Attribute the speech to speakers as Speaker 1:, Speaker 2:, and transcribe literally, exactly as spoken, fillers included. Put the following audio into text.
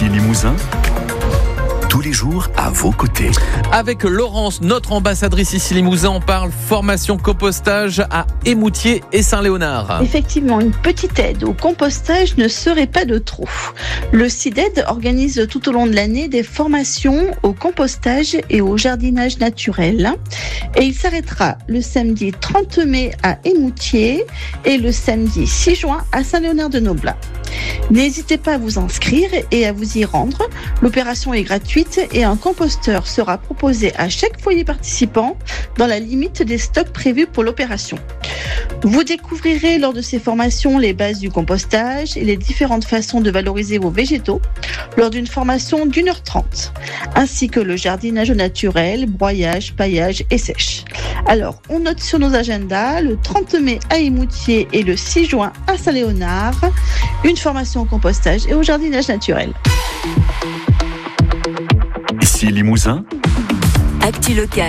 Speaker 1: Limousin, tous les jours à vos côtés.
Speaker 2: Avec Laurence, notre ambassadrice ici Limousin, on parle formation compostage à Émoutier et Saint-Léonard.
Speaker 3: Effectivement, une petite aide au compostage ne serait pas de trop. Le CIDED organise tout au long de l'année des formations au compostage et au jardinage naturel. Et il s'arrêtera le samedi trente mai à Émoutier et le samedi six juin à Saint-Léonard-de-Noblat. N'hésitez pas à vous inscrire et à vous y rendre. L'opération est gratuite et un composteur sera proposé à chaque foyer participant dans la limite des stocks prévus pour l'opération. Vous découvrirez lors de ces formations les bases du compostage et les différentes façons de valoriser vos végétaux lors d'une formation d'une heure trente, ainsi que le jardinage naturel, broyage, paillage et sèche. Alors, on note sur nos agendas le trente mai à Émoutier et le six juin à Saint-Léonard, une formation au compostage et au jardinage naturel.
Speaker 1: Ici Limousin,
Speaker 4: Actu local.